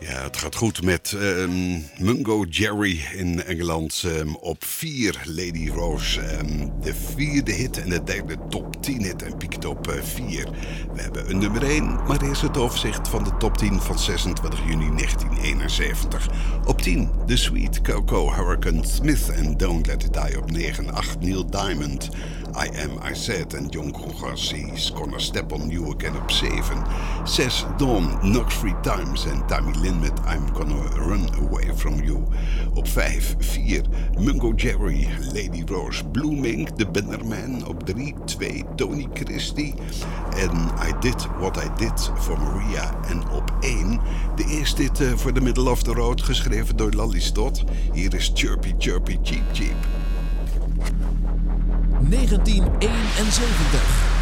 Ja, het gaat goed met Mungo Jerry in Engeland. Op 4 Lady Rose. De 4e hit en de derde top 10 hit en piekt op 4. We hebben een nummer 1, maar eerst het overzicht van de top 10 van 26 juni 1971. Op 10, The Sweet Coco Hurricane Smith en Don't Let It Die op 9. 8, Neil Diamond, I Am I Said en John Garcia's Gonna Step On You Again op 7. 6, Dawn, Knox Free Times en Tammy Lynn met I'm Gonna Run Away From You. Op 5, 4, Mungo Jerry, Lady Rose, Blue Mink, The Bannerman. Op 3, 2, Tony Christie en I Did What I Did voor Maria. En op 1, de eerste hit voor The Middle of the Road, geschreven door Lally Stott. Hier is Chirpy Chirpy Cheep Cheep. 1971.